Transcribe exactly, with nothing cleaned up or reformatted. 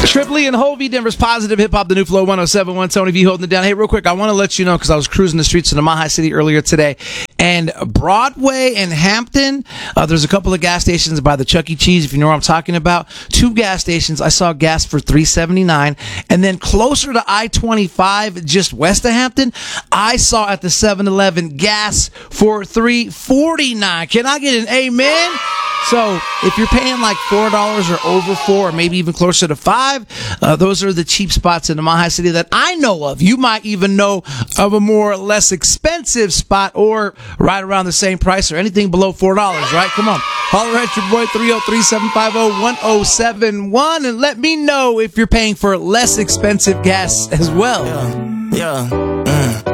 Tripoli and Hovey, Denver's positive hip hop, the new flow one oh seven point one. Tony V holding it down. Hey, real quick, I want to let you know because I was cruising the streets of the Mile High City earlier today, and Broadway and Hampton, uh, there's a couple of gas stations by the Chuck E. Cheese, if you know what I'm talking about. Two gas stations, I saw gas for three seventy-nine, and then closer to I twenty-five, just west of Hampton, I saw at the seven eleven gas for three forty-nine. Can I get an amen? So if you're paying like four dollars or over four, or maybe even closer to five, uh, those are the cheap spots in the Mile High City that I know of. You might even know of a more or less expensive spot or right around the same price or anything below four dollars, right? Come on. Holler at your boy three oh three, seven five oh, one oh seven one and let me know if you're paying for less expensive gas as well. Yeah, yeah.